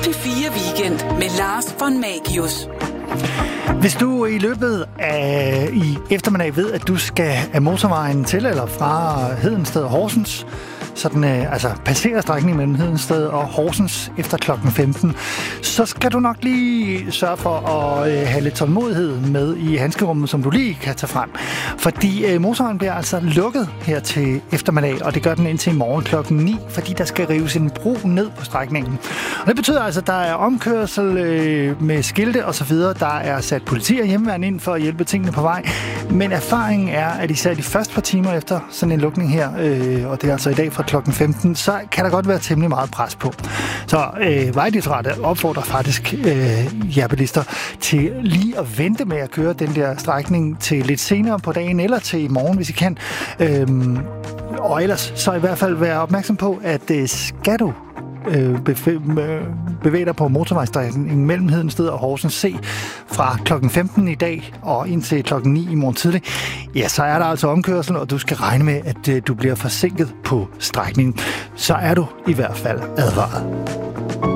P4 Weekend med Lars von Magius. Hvis du i løbet af i eftermiddag ved, at du skal af motorvejen til eller fra Hedensted og Horsens, sådan passerer strækningen mellem Hedensted og Horsens efter klokken 15, så skal du nok lige sørge for at have lidt tålmodighed med i handskerummet, som du lige kan tage frem. Fordi motorvejen bliver altså lukket her til eftermiddag, og det gør den indtil i morgen klokken 9, fordi der skal rives en bro ned på strækningen. Og det betyder altså, at der er omkørsel med skilte og så videre. Der er sat politi og hjemmeværn ind for at hjælpe tingene på vej. Men erfaringen er, at især de første par timer efter sådan en lukning her, og det er altså i dag fra klokken 15, så kan der godt være temmelig meget pres på. Så Vejdirektoratet opfordrer faktisk jer bilister til lige at vente med at køre den der strækning til lidt senere på dagen, eller til i morgen, hvis I kan. Og ellers så i hvert fald være opmærksom på, at skal du bevæge dig på motorvejsstrækningen mellem Hedensted og Horsens C fra klokken 15 i dag og indtil klokken 9 i morgen tidlig, ja, så er der altså omkørsel, og du skal regne med, at du bliver forsinket på strækningen. Så er du i hvert fald advaret.